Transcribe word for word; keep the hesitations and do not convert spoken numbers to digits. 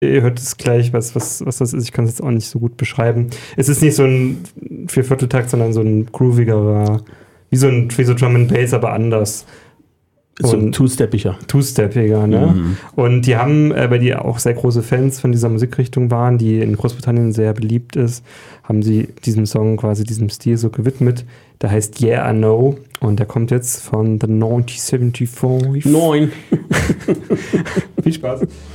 Ihr hört es gleich, was, was, was das ist. Ich kann es jetzt auch nicht so gut beschreiben. Es ist nicht so ein Viervierteltakt, sondern so ein groovigerer, wie so ein wie so Drum and Bass, aber anders. So ein Two-Steppiger. Two-Steppiger, ne? Mhm. Und die haben, äh, weil die auch sehr große Fans von dieser Musikrichtung waren, die in Großbritannien sehr beliebt ist, haben sie diesem Song quasi diesem Stil so gewidmet. Der heißt Yeah, I Know und der kommt jetzt von The neunzehnhundertfünfundsiebzig. Neun. Viel Spaß.